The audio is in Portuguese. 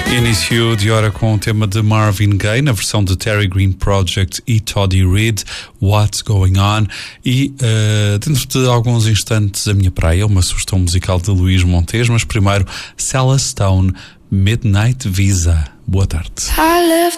Início de hora com o tema de Marvin Gaye, na versão de Terry Green Project e Toddy Reed, What's Going On. E dentro de alguns instantes, A Minha Praia, uma sugestão musical de Luís Montes, mas primeiro Sella Stone, Midnight Visa. Boa tarde.